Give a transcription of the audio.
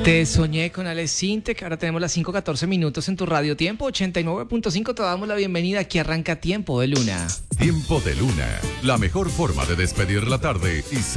Te soñé con Alex Sintek, ahora tenemos las 5:14 minutos en tu radio Tiempo 89.5, te damos la bienvenida, aquí arranca Tiempo de Luna. Tiempo de Luna, la mejor forma de despedir la tarde y